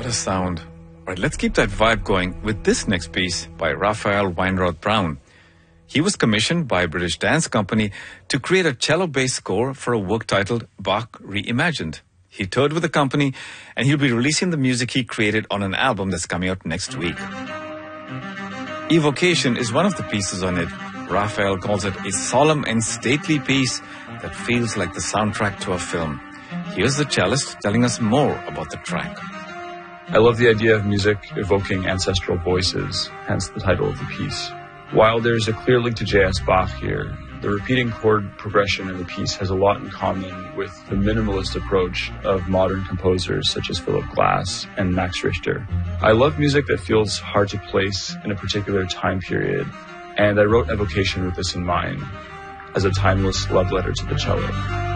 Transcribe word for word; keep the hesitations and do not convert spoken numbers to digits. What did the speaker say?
What a sound. Right, let's keep that vibe going with this next piece by Raphael Weinroth Brown. He was commissioned by a British dance company to create a cello-based score for a work titled Bach Reimagined. He toured with the company, and he'll be releasing the music he created on an album that's coming out next week. Evocation is one of the pieces on it. Raphael calls it a solemn and stately piece that feels like the soundtrack to a film. Here's the cellist telling us more about the track. I love the idea of music evoking ancestral voices, hence the title of the piece. While there's a clear link to J S Bach here, the repeating chord progression in the piece has a lot in common with the minimalist approach of modern composers such as Philip Glass and Max Richter. I love music that feels hard to place in a particular time period, and I wrote Evocation with this in mind, as a timeless love letter to the cello.